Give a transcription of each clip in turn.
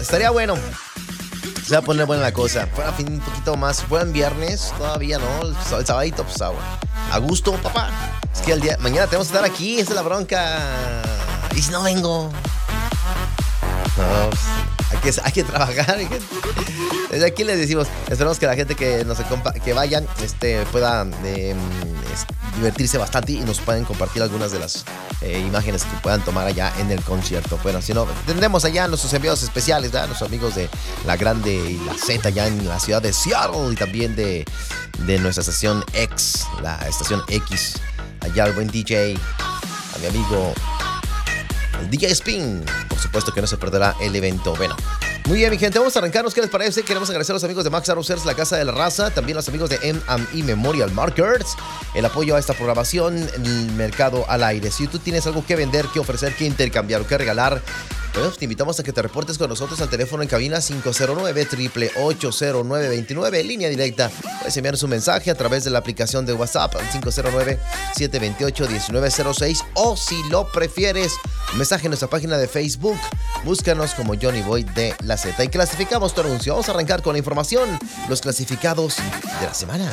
estaría bueno. Se va a poner buena la cosa. Fuera fin un poquito más. Fuera en viernes, todavía no. El sabadito, pues a gusto, papá. Es que mañana tenemos que estar aquí, esa es la bronca. ¿Y si no vengo? No, pues, hay que trabajar. Desde aquí les decimos, esperamos que la gente que que vayan pueda divertirse bastante y nos pueden compartir algunas de las imágenes que puedan tomar allá en el concierto. Bueno, si no, tendremos allá nuestros enviados especiales, ¿verdad? Nuestros amigos de La Grande y La Z allá en la ciudad de Seattle y también de nuestra estación X, la estación X. Allá el buen DJ, a mi amigo el DJ Spin. Por supuesto que no se perderá el evento. Bueno, muy bien, mi gente, vamos a arrancarnos. ¿Qué les parece? Queremos agradecer a los amigos de Max Arrocers, la Casa de la Raza, también a los amigos de M&E Memorial Markers, el apoyo a esta programación, el mercado al aire. Si tú tienes algo que vender, que ofrecer, que intercambiar o que regalar, bueno, te invitamos a que te reportes con nosotros al teléfono en cabina 509-888-0929, línea directa. Puedes enviarnos un mensaje a través de la aplicación de WhatsApp al 509-728-1906 o si lo prefieres, un mensaje en nuestra página de Facebook. Búscanos como Johnny Boy de la Z. Y clasificamos tu anuncio. Vamos a arrancar con la información, los clasificados de la semana.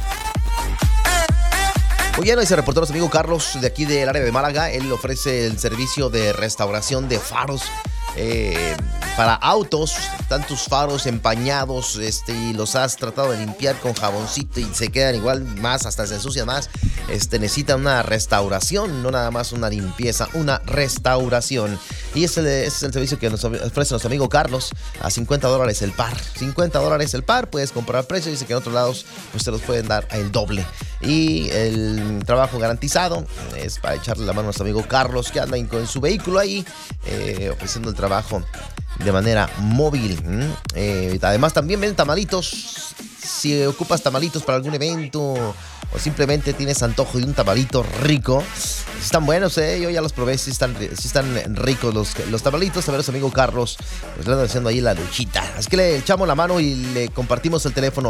Muy bien, hoy se reportó nuestro amigo Carlos de aquí del área de Málaga. Él ofrece el servicio de restauración de faros para autos. Están tus faros empañados y los has tratado de limpiar con jaboncito y se quedan igual más, hasta se ensucian más. Necesitan una restauración, no nada más una limpieza, una restauración. Y ese es el servicio que nos ofrece nuestro amigo Carlos a $50 el par. $50 el par, puedes comprar precio. Dice que en otros lados pues te los pueden dar el doble. Y el trabajo garantizado es para echarle la mano a nuestro amigo Carlos, que anda con su vehículo ahí ofreciendo el trabajo de manera móvil. Además también venden tamalitos. Si ocupas tamalitos para algún evento o simplemente tienes antojo de un tamalito rico, están buenos, yo ya los probé, sí están ricos los tamalitos. A ver, su amigo Carlos pues le anda haciendo ahí la luchita. Así que le echamos la mano y le compartimos el teléfono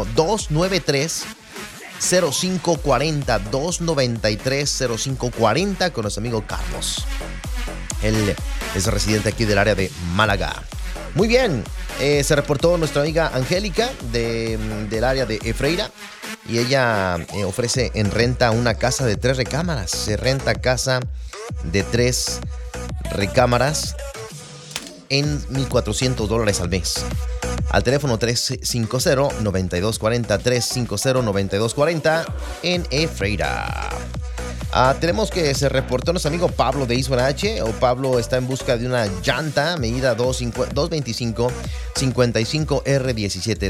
293-0540, 293-0540 con nuestro amigo Carlos. Él es residente aquí del área de Málaga. Muy bien, se reportó nuestra amiga Angélica del área de Efreira y ella ofrece en renta una casa de 3 recámaras. Se renta casa de 3 recámaras en $1,400 al mes. Al teléfono 350-9240, 350-9240 en Efreira. Tenemos que se reportó nuestro amigo Pablo de East Wenatchee. Pablo está en busca de una llanta medida 225-55R17,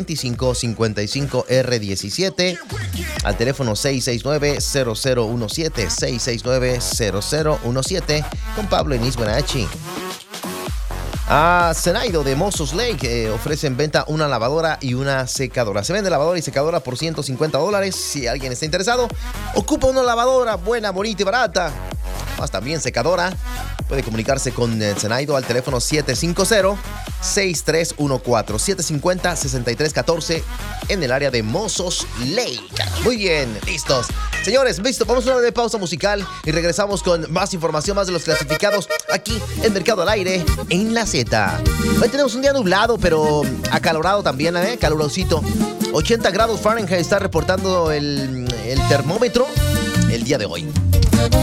225-55R17 al teléfono 669-0017, 669-0017 con Pablo en East Wenatchee. Zenaido de Mossos Lake ofrece en venta una lavadora y una secadora. Se vende lavadora y secadora por $150. Si alguien está interesado, ocupa una lavadora buena, bonita y barata. Más también secadora. Puede comunicarse con Zenaido al teléfono 750-6314, 750-6314 en el área de Mossos Lake. Muy bien, listos. Señores, listo, vamos a una de pausa musical y regresamos con más información, más de los clasificados aquí en Mercado al Aire en la Z. Hoy tenemos un día nublado, pero acalorado también, calurosito. 80 grados Fahrenheit está reportando el termómetro el día de hoy.